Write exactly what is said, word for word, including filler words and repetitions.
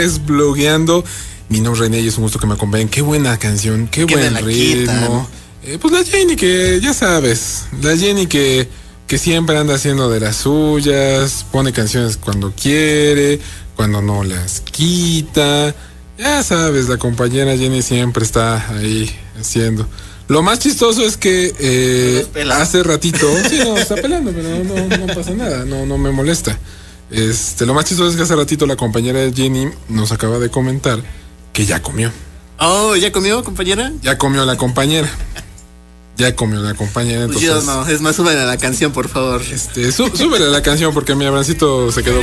Es blogueando. Mi nombre es René y es un gusto que me acompañen. Qué buena canción, qué, qué buen ritmo. Eh, pues la Jenny que, ya sabes, la Jenny que, que siempre anda haciendo de las suyas, pone canciones cuando quiere, cuando no las quita. Ya sabes, la compañera Jenny siempre está ahí haciendo. Lo más chistoso es que eh, hace ratito, sí, no, está pelando, pero no, no, no pasa nada, no, no me molesta. Este, lo más chistoso es que hace ratito la compañera de Jenny nos acaba de comentar que ya comió. Oh, ¿ya comió, compañera? Ya comió la compañera. Ya comió la compañera. Entonces, yo no, es más, súbele a la canción, por favor. Este, sú, súbele a la canción porque mi Abrancito se quedó